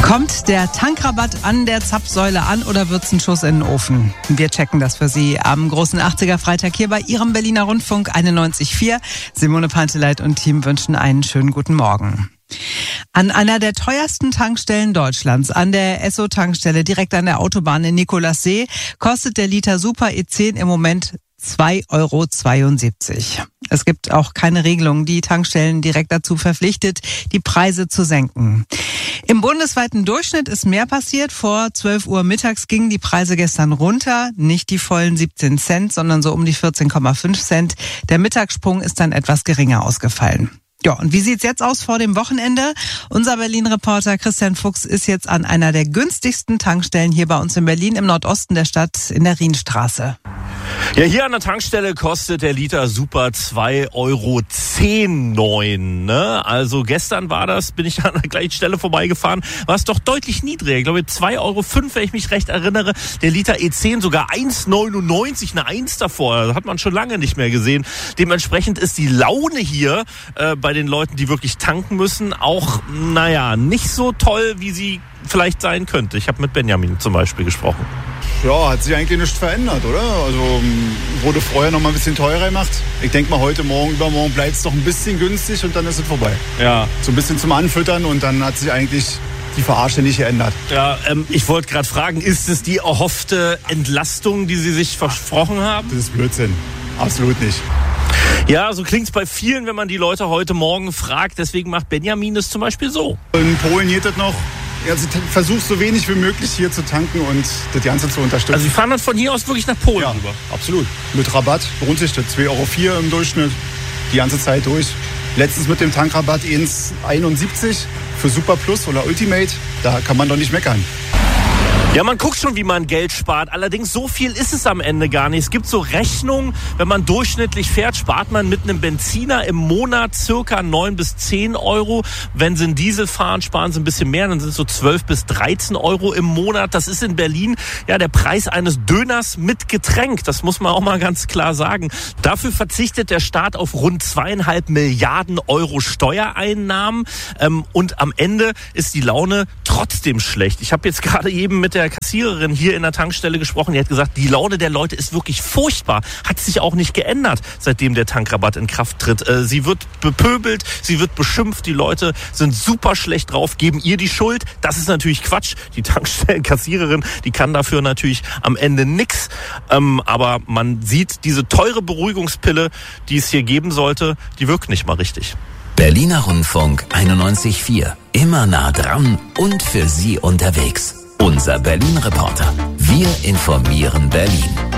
Kommt der Tankrabatt an der Zapfsäule an oder wird's ein Schuss in den Ofen? Wir checken das für Sie am großen 80er-Freitag hier bei Ihrem Berliner Rundfunk 91.4. Simone Panteleit und Team wünschen einen schönen guten Morgen. An einer der teuersten Tankstellen Deutschlands, an der Esso-Tankstelle direkt an der Autobahn in Nikolassee, kostet der Liter Super E10 im Moment 2,72 €. Es gibt auch keine Regelung, die Tankstellen direkt dazu verpflichtet, die Preise zu senken. Im bundesweiten Durchschnitt ist mehr passiert. Vor 12 Uhr mittags gingen die Preise gestern runter. Nicht die vollen 17 Cent, sondern so um die 14,5 Cent. Der Mittagssprung ist dann etwas geringer ausgefallen. Ja, und wie sieht's jetzt aus vor dem Wochenende? Unser Berlin-Reporter Christian Fuchs ist jetzt an einer der günstigsten Tankstellen hier bei uns in Berlin, im Nordosten der Stadt, in der Rienstraße. Ja, hier an der Tankstelle kostet der Liter Super 2,10 € ne? Also gestern bin ich an der gleichen Stelle vorbeigefahren, war es doch deutlich niedriger. Ich glaube 2,05 €, wenn ich mich recht erinnere. Der Liter E10 sogar 1,99, eine 1 davor. Das hat man schon lange nicht mehr gesehen. Dementsprechend ist die Laune hier bei den Leuten, die wirklich tanken müssen, auch, nicht so toll, wie sie vielleicht sein könnte. Ich habe mit Benjamin zum Beispiel gesprochen. Ja, hat sich eigentlich nichts verändert, oder? Also wurde vorher noch mal ein bisschen teurer gemacht. Ich denke mal, heute, morgen, übermorgen bleibt es doch ein bisschen günstig und dann ist es vorbei. Ja. So ein bisschen zum Anfüttern und dann hat sich eigentlich die Verarsche nicht geändert. Ja, ich wollte gerade fragen, ist es die erhoffte Entlastung, die Sie sich versprochen haben? Das ist Blödsinn. Absolut nicht. Ja, so klingt's bei vielen, wenn man die Leute heute Morgen fragt. Deswegen macht Benjamin es zum Beispiel so. In Polen geht das noch. Also versuch so wenig wie möglich hier zu tanken und das Ganze zu unterstützen. Also Sie fahren dann von hier aus wirklich nach Polen rüber? Absolut. Mit Rabatt lohnt sich das. 2,04 € im Durchschnitt die ganze Zeit durch. Letztens mit dem Tankrabatt 1,71 für Super Plus oder Ultimate. Da kann man doch nicht meckern. Ja, man guckt schon, wie man Geld spart. Allerdings so viel ist es am Ende gar nicht. Es gibt so Rechnungen, wenn man durchschnittlich fährt, spart man mit einem Benziner im Monat circa 9 bis 10 €. Wenn Sie einen Diesel fahren, sparen Sie ein bisschen mehr, dann sind es so 12 bis 13 € im Monat. Das ist in Berlin ja der Preis eines Döners mit Getränk. Das muss man auch mal ganz klar sagen. Dafür verzichtet der Staat auf rund 2,5 Milliarden € Steuereinnahmen. Und am Ende ist die Laune trotzdem schlecht. Ich habe jetzt gerade eben mit der Kassiererin hier in der Tankstelle gesprochen. Die hat gesagt, die Laune der Leute ist wirklich furchtbar. Hat sich auch nicht geändert, seitdem der Tankrabatt in Kraft tritt. Sie wird bepöbelt, sie wird beschimpft. Die Leute sind super schlecht drauf, geben ihr die Schuld. Das ist natürlich Quatsch. Die Tankstellenkassiererin, die kann dafür natürlich am Ende nix. Aber man sieht, diese teure Beruhigungspille, die es hier geben sollte, die wirkt nicht mal richtig. Berliner Rundfunk 91.4. Immer nah dran und für Sie unterwegs. Unser Berlin-Reporter. Wir informieren Berlin.